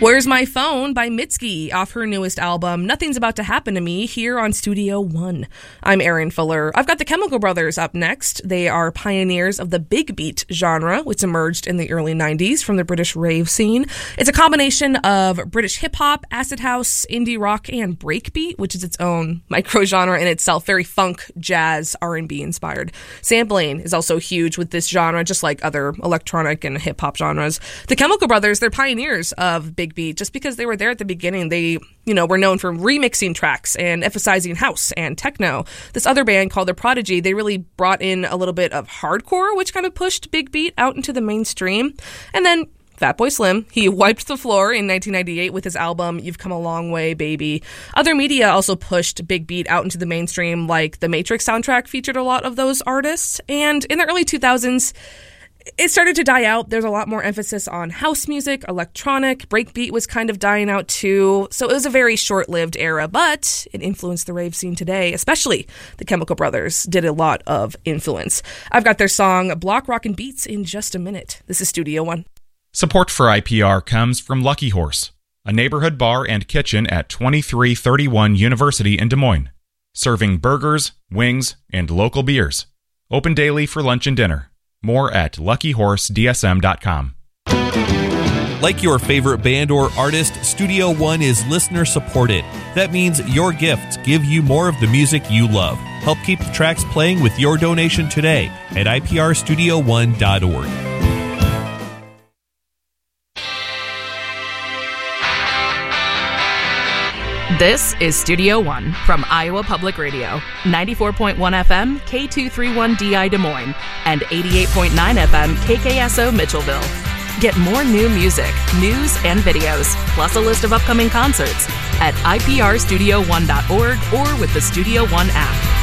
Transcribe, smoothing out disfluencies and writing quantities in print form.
Where's My Phone by Mitski off her newest album, Nothing's About to Happen to Me, here on Studio One. I'm Aaron Fuller. I've got the Chemical Brothers up next. They are pioneers of the big beat genre, which emerged in the early 90s from the British rave scene. It's a combination of British hip-hop, acid house, indie rock, and breakbeat, which is its own micro-genre in itself, very funk, jazz, R&B inspired. Sampling is also huge with this genre, just like other electronic and hip-hop genres. The Chemical Brothers, they're pioneers of big beat just because they were there at the beginning. They, were known for remixing tracks and emphasizing house and techno. This other band called The Prodigy, they really brought in a little bit of hardcore, which kind of pushed big beat out into the mainstream. And then Fatboy Slim, he wiped the floor in 1998 with his album You've Come a Long Way, Baby. Other media also pushed big beat out into the mainstream, like the Matrix soundtrack featured a lot of those artists. And in the early 2000s, it started to die out. There's a lot more emphasis on house music, electronic, breakbeat was kind of dying out too. So it was a very short-lived era, but it influenced the rave scene today, especially the Chemical Brothers did a lot of influence. I've got their song Block Rockin' Beats in just a minute. This is Studio One. Support for IPR comes from Lucky Horse, a neighborhood bar and kitchen at 2331 University in Des Moines, serving burgers, wings, and local beers. Open daily for lunch and dinner. More at luckyhorsedsm.com. Like your favorite band or artist, Studio One is listener supported. That means your gifts give you more of the music you love. Help keep the tracks playing with your donation today at iprstudio1.org. This is Studio One from Iowa Public Radio, 94.1 FM, K231DI Des Moines, and 88.9 FM, KKSO Mitchellville. Get more new music, news, and videos, plus a list of upcoming concerts at iprstudio1.org or with the Studio One app.